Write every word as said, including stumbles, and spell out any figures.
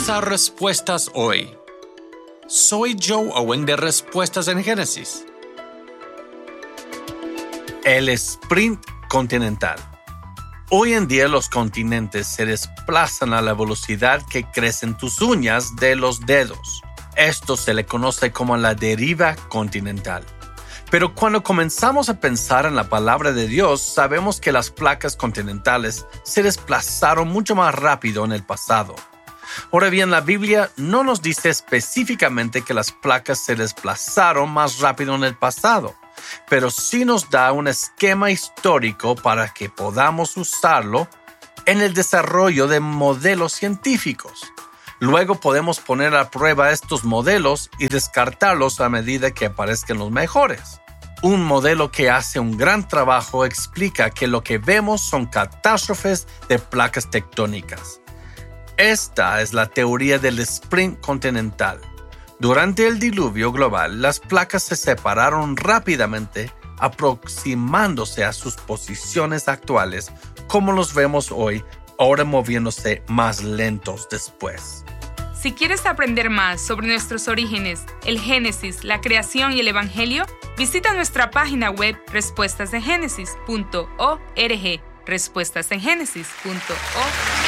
Bienvenidos a Respuestas Hoy. Soy Joe Owen de Respuestas en Génesis. El sprint continental. Hoy en día los continentes se desplazan a la velocidad que crecen tus uñas de los dedos. Esto se le conoce como la deriva continental. Pero cuando comenzamos a pensar en la palabra de Dios, sabemos que las placas continentales se desplazaron mucho más rápido en el pasado. Ahora bien, la Biblia no nos dice específicamente que las placas se desplazaron más rápido en el pasado, pero sí nos da un esquema histórico para que podamos usarlo en el desarrollo de modelos científicos. Luego podemos poner a prueba estos modelos y descartarlos a medida que aparezcan los mejores. Un modelo que hace un gran trabajo explica que lo que vemos son catástrofes de placas tectónicas. Esta es la teoría del sprint continental. Durante el diluvio global, las placas se separaron rápidamente, aproximándose a sus posiciones actuales, como los vemos hoy, ahora moviéndose más lentos después. Si quieres aprender más sobre nuestros orígenes, el Génesis, la creación y el Evangelio, visita nuestra página web respuestas en génesis punto org. respuestas en génesis punto org.